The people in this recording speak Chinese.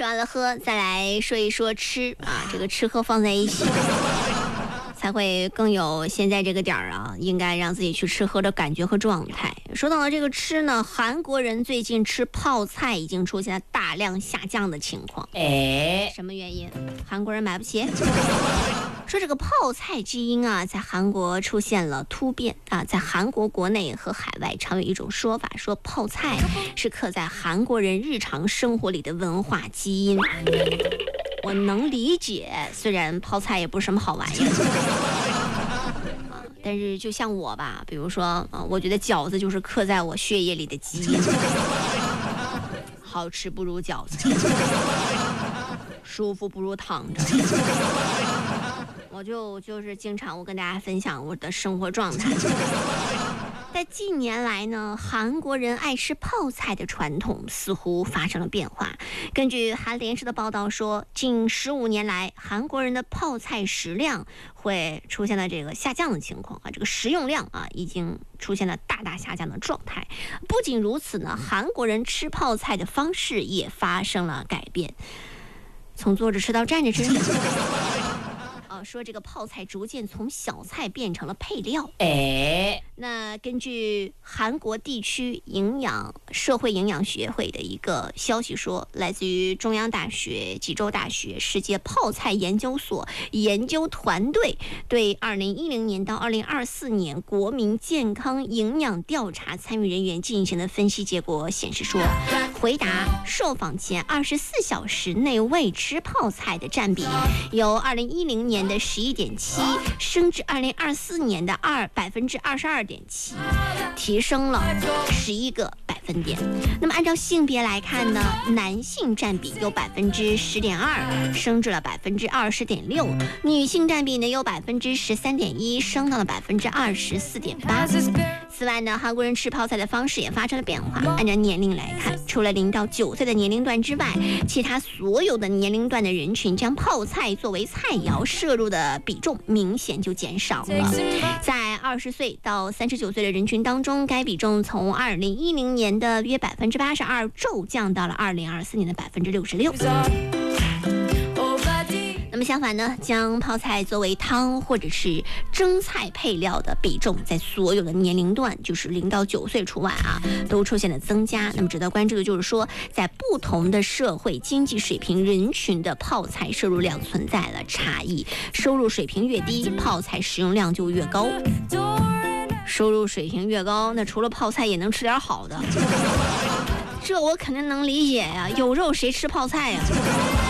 说完了喝，再来说一说吃啊，这个吃喝放在一起。才会更有现在这个点儿啊，应该让自己去吃喝的感觉和状态。说到了这个吃呢，韩国人最近吃泡菜已经出现了大量下降的情况。什么原因？韩国人买不起。说这个泡菜基因啊，在韩国出现了突变啊，在韩国国内和海外常有一种说法，说泡菜是刻在韩国人日常生活里的文化基因。我能理解，虽然泡菜也不是什么好玩意儿，但是就像我吧，比如说我觉得饺子就是刻在我血液里的基因，好吃不如饺子，舒服不如躺着。我就是经常我跟大家分享我的生活状态。在近年来呢，韩国人爱吃泡菜的传统似乎发生了变化。根据韩联社的报道说，近15年来，韩国人的泡菜食量会出现了这个下降的情况啊，这个食用量啊已经出现了大下降的状态。不仅如此呢，韩国人吃泡菜的方式也发生了改变，从坐着吃到站着吃。说这个泡菜逐渐从小菜变成了配料。那根据韩国地区社会营养学会的一个消息说，来自于中央大学、济州大学世界泡菜研究所研究团队对2010年到2024年国民健康营养调查参与人员进行的分析结果显示说，回答受访前24小时内未吃泡菜的占比由2010年的11.7%升至2024年的22.7%，提升了11个百分点。那么按照性别来看呢，男性占比由10.2%升至了20.6%，女性占比呢由13.1%升到了24.8%。此外呢，韩国人吃泡菜的方式也发生了变化。按照年龄来看，除了0到9岁的年龄段之外，其他所有的年龄段的人群将泡菜作为菜肴摄入的比重明显就减少了。在20岁到39岁的人群当中，该比重从2010年的约82%骤降到了2024年的66%。那么相反呢，将泡菜作为汤或者是蒸菜配料的比重，在所有的年龄段，就是0到9岁除外啊，都出现了增加。那么值得关注的就是说，在不同的社会经济水平人群的泡菜摄入量存在了差异，收入水平越低，泡菜食用量就越高。收入水平越高，那除了泡菜也能吃点好的，这我肯定能理解呀，有肉谁吃泡菜呀？